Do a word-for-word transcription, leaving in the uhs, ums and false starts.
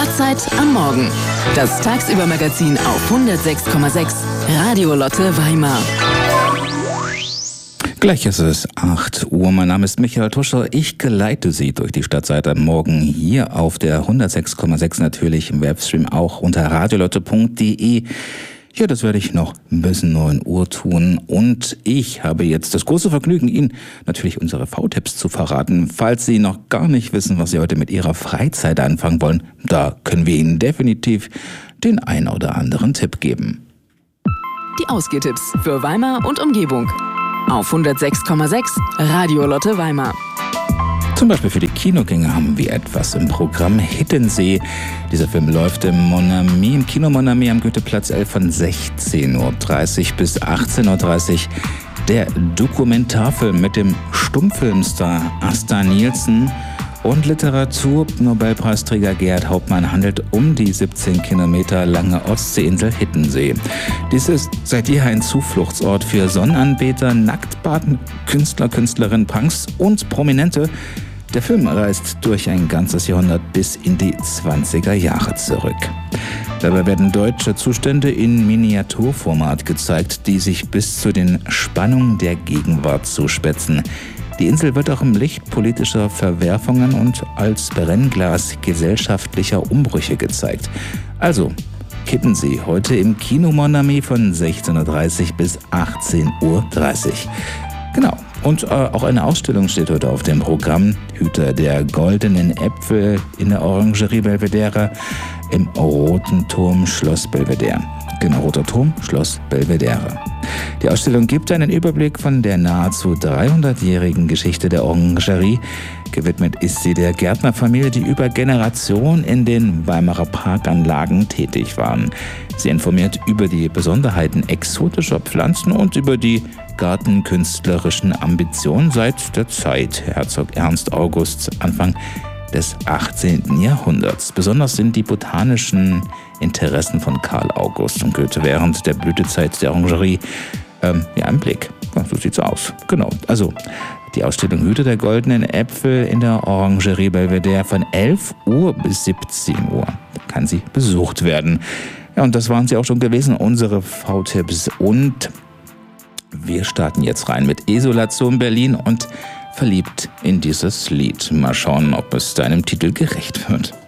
Startzeit am Morgen. Das Tagsüber-Magazin auf hundertsechs Komma sechs Radio Lotte Weimar. Gleich ist es acht Uhr. Mein Name ist Michael Tuscher. Ich geleite Sie durch die Stadtzeit am Morgen hier auf der hundertsechs Komma sechs, natürlich im Webstream auch unter radiolotte punkt de. Ja, das werde ich noch bis neun Uhr tun. Und ich habe jetzt das große Vergnügen, Ihnen natürlich unsere V-Tipps zu verraten. Falls Sie noch gar nicht wissen, was Sie heute mit Ihrer Freizeit anfangen wollen, da können wir Ihnen definitiv den ein oder anderen Tipp geben. Die Ausgehtipps für Weimar und Umgebung. Auf hundertsechs Komma sechs Radio Lotte Weimar. Zum Beispiel für die Kinogänger haben wir etwas im Programm. Hiddensee. Dieser Film läuft im Mon Ami, im Kino Mon Ami am Goetheplatz elf von sechzehn Uhr dreißig bis achtzehn Uhr dreißig. Der Dokumentarfilm mit dem Stummfilmstar Asta Nielsen und Literatur-Nobelpreisträger Gerhard Hauptmann handelt um die siebzehn Kilometer lange Ostseeinsel Hiddensee. Dies ist seit jeher ein Zufluchtsort für Sonnenanbeter, Nacktbaden, Künstler, Künstlerinnen, Punks und Prominente. Der Film reist durch ein ganzes Jahrhundert bis in die zwanziger Jahre zurück. Dabei werden deutsche Zustände in Miniaturformat gezeigt, die sich bis zu den Spannungen der Gegenwart zuspitzen. Die Insel wird auch im Licht politischer Verwerfungen und als Brennglas gesellschaftlicher Umbrüche gezeigt. Also, Hiddensee heute im Kino Mon Ami von sechzehn Uhr dreißig bis achtzehn Uhr dreißig. Genau. Und äh, auch eine Ausstellung steht heute auf dem Programm. Hüter der goldenen Äpfel in der Orangerie Belvedere im Roten Turm Schloss Belvedere. Genau, Roter Turm, Schloss Belvedere. Die Ausstellung gibt einen Überblick von der nahezu dreihundertjährigen Geschichte der Orangerie. Gewidmet ist sie der Gärtnerfamilie, die über Generationen in den Weimarer Parkanlagen tätig waren. Sie informiert über die Besonderheiten exotischer Pflanzen und über die gartenkünstlerischen Ambitionen seit der Zeit Herzog Ernst Augusts Anfang des achtzehnten Jahrhunderts. Besonders sind die botanischen Interessen von Karl August und Goethe während der Blütezeit der Orangerie ähm, ja, im Blick. Ja, so sieht's aus. Genau. Also die Ausstellung Hüter der goldenen Äpfel in der Orangerie Belvedere von elf Uhr bis siebzehn Uhr. Da kann sie besucht werden. Ja, und das waren sie auch schon gewesen, unsere V-Tipps. Und wir starten jetzt rein mit Isolation Berlin und verliebt in dieses Lied. Mal schauen, ob es deinem Titel gerecht wird.